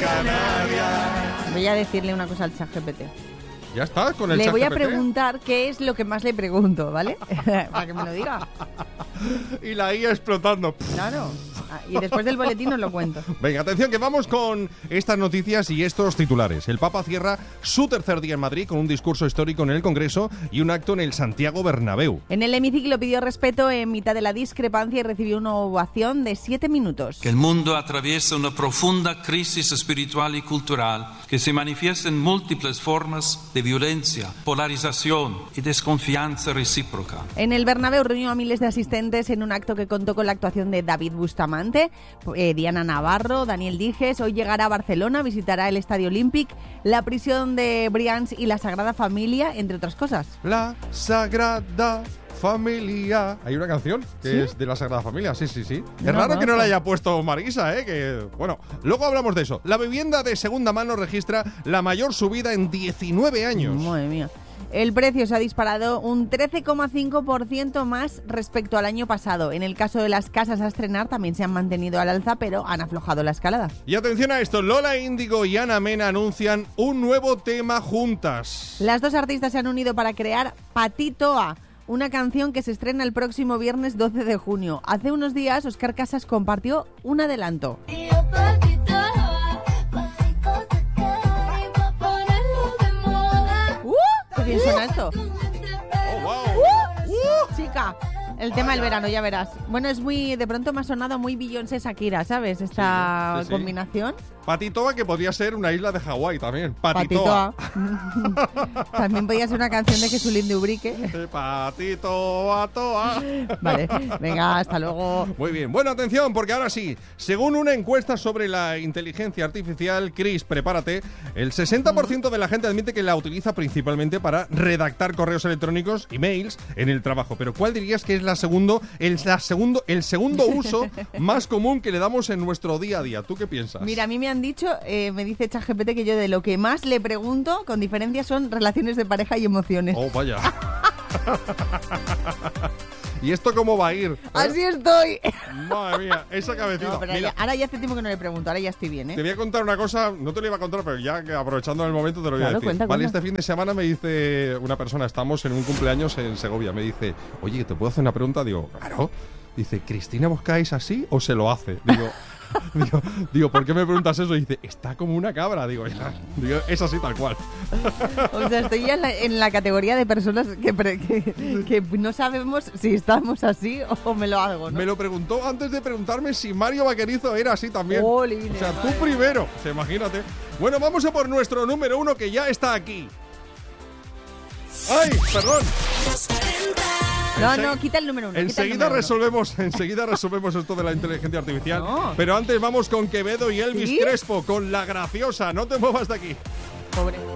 Canarias. Voy a decirle una cosa al ChatGPT. Ya está, con el Le voy a ChatGPT. preguntar qué es lo que más le pregunto, ¿vale? Para que me lo diga. Y la IA explotando. Claro. Y después del boletín os lo cuento. Venga, atención, que vamos con estas noticias y estos titulares. El Papa cierra su tercer día en Madrid con un discurso histórico en el Congreso y un acto en el Santiago Bernabéu. En el hemiciclo pidió respeto en mitad de la discrepancia y recibió una ovación de 7 minutos. Que el mundo atraviesa una profunda crisis espiritual y cultural que se manifiesta en múltiples formas de violencia, polarización y desconfianza recíproca. En el Bernabéu reunió a miles de asistentes en un acto que contó con la actuación de David Bustamante, Diana Navarro, Daniel Dijes. Hoy llegará a Barcelona, visitará el Estadio Olímpic, la prisión de Brians y la Sagrada Familia, entre otras cosas. La Sagrada Familia. Hay una canción que es de la Sagrada Familia, sí. No, Es raro no, que no la no. haya puesto Marisa, que bueno, luego hablamos de eso. La vivienda de segunda mano registra la mayor subida en 19 años. Madre mía. El precio se ha disparado un 13,5% más respecto al año pasado. En el caso de las casas a estrenar también se han mantenido al alza, pero han aflojado la escalada. Y atención a esto, Lola Índigo y Ana Mena anuncian un nuevo tema juntas. Las dos artistas se han unido para crear Patitoa, una canción que se estrena el próximo viernes 12 de junio. Hace unos días Óscar Casas compartió un adelanto. ¡Qué bien suena esto! Oh, wow. Chica, el tema del verano, ya verás. Bueno, es muy, de pronto me ha sonado muy Beyoncé Shakira, ¿sabes? Esta Sí. combinación. Patitoa, que podría ser una isla de Hawái también. Patitoa. También podía ser una canción de Jesulín de Ubrique. Patitoa, toa. Vale, venga, hasta luego. Muy bien. Bueno, atención, porque ahora sí, según una encuesta sobre la inteligencia artificial, Chris, prepárate, el 60% de la gente admite que la utiliza principalmente para redactar correos electrónicos, emails, en el trabajo. Pero ¿cuál dirías que es el segundo uso más común que le damos en nuestro día a día? ¿Tú qué piensas? Mira, a mí me han dicho, me dice ChatGPT que yo de lo que más le pregunto, con diferencia, son relaciones de pareja y emociones. Oh, vaya. ¿Y esto cómo va a ir? Así estoy. Madre mía, esa cabecita. No, pero Mira, ahora ya hace tiempo que no le pregunto, ahora ya estoy bien, te voy a contar una cosa, no te lo iba a contar, pero ya que aprovechando el momento te lo voy a Claro, decir. cuenta. Vale, este fin de semana me dice una persona, estamos en un cumpleaños en Segovia, me dice, oye, ¿te puedo hacer una pregunta? Digo, claro. Dice, ¿Cristina Buscáis así o se lo hace? Digo, ¿por qué me preguntas eso? Y dice, está como una cabra. Digo, es así tal cual. O sea, estoy ya en la categoría de personas que no sabemos si estamos así o me lo hago, ¿no? Me lo preguntó antes de preguntarme si Mario Vaquerizo era así también. Jolines, o sea, tú madre. primero. O sea, imagínate. Bueno, vamos a por nuestro número 1 que ya está aquí. ¡Ay, perdón! No, quita el número 1. Enseguida resolvemos esto de la inteligencia artificial. No. Pero antes vamos con Quevedo y Elvis ¿Sí? Crespo, con La Graciosa. No te muevas de aquí. Pobre.